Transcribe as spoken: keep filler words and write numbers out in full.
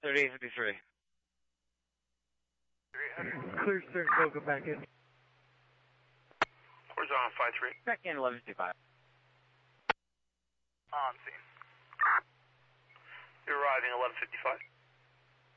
thirty-eight fifty-three. Clear stern, go, go back in. Horizontal five three. Back in eleven fifty-five. On scene. You're arriving eleven fifty-five.